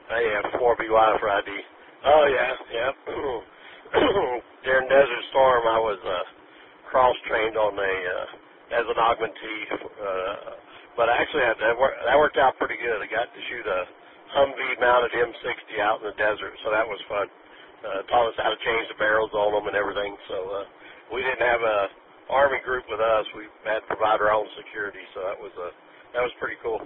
I have 4BY Friday. Oh, yeah, yeah. During Desert Storm, I was cross-trained on as an augmentee, but actually that worked out pretty good. I got to shoot a Humvee-mounted M60 out in the desert, so that was fun. Taught us how to change the barrels on them and everything, so we didn't have a Army group with us. We had to provide our own security, so that was pretty cool.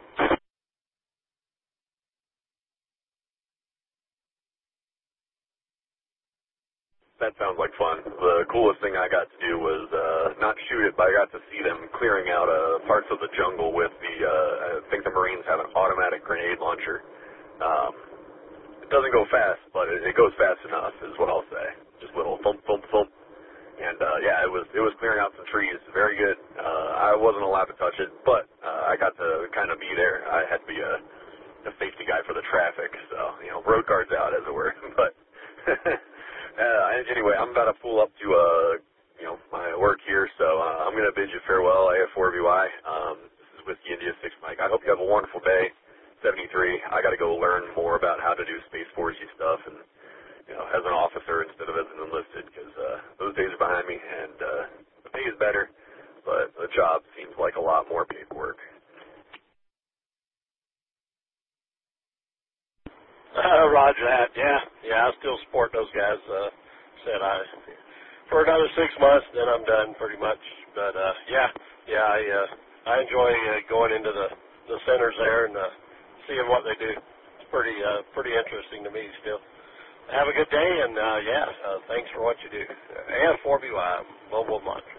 That sounds like fun. The coolest thing I got to do was not shoot it, but I got to see them clearing out parts of the jungle with I think the Marines have an automatic grenade launcher. It doesn't go fast, but it goes fast enough is what I'll say. Just little thump, thump, thump. And yeah, it was clearing out some trees. Very good. I wasn't allowed to touch it, but I got to kind of be there. I had to be a safety guy for the traffic, so, road guards out, as it were. But anyway, I'm about to pull up to, my work here, so I'm going to bid you farewell, AF4BY. This is Whiskey India 6 Mike. I hope you have a wonderful day. 73. I got to go learn more about how to do Space Force-y stuff, and, as an officer instead of as an enlisted, because those days are behind me, and the pay is better, but the job seems like a lot more paperwork. Roger that. Yeah. I still support those guys. Said for another 6 months, then I'm done pretty much. But I enjoy going into the centers there and seeing what they do. It's pretty interesting to me still. Have a good day, and thanks for what you do. And 4BY Mobile Mantra.